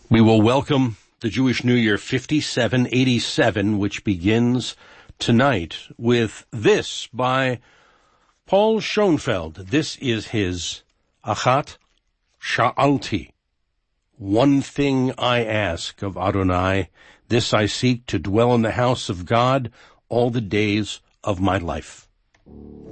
We will welcome the Jewish New Year 5787, which begins tonight with this by Paul Schoenfeld. This is his Achat Sha'alti. One thing I ask of Adonai, this I seek, to dwell in the house of God all the days of my life.